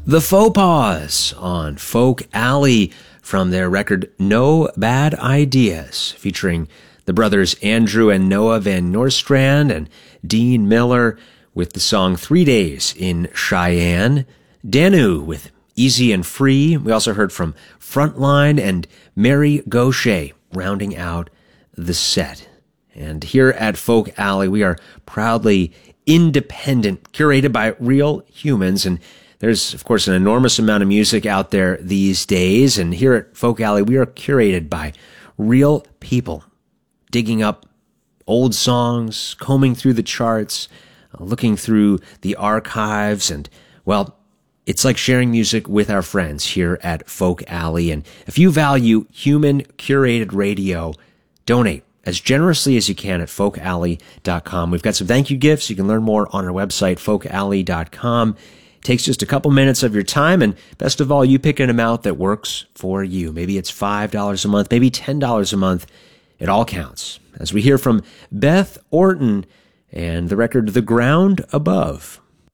The Faux Pas on Folk Alley from their record No Bad Ideas, featuring the brothers Andrew and Noah Van Nostrand and Dean Miller with the song 3 Days in Cheyenne, Danu with Easy and Free. We also heard from Frontline and Mary Gaucher rounding out the set. And here at Folk Alley, we are proudly independent, curated by real humans, and there's, of course, an enormous amount of music out there these days, and here at Folk Alley, we are curated by real people, digging up old songs, combing through the charts, looking through the archives, and, well, it's like sharing music with our friends here at Folk Alley, and if you value human curated radio, donate as generously as you can at folkalley.com. We've got some thank you gifts. You can learn more on our website, folkalley.com. Takes just a couple minutes of your time, and best of all, you pick an amount that works for you. Maybe it's $5 a month, maybe $10 a month. It all counts. As we hear from Beth Orton and the record The Ground Above.